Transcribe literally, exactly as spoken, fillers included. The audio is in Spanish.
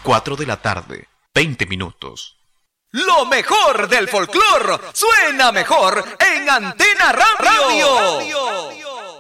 cuatro de la tarde, veinte minutos. Lo mejor del folclor suena mejor en Antena Radio. Radio.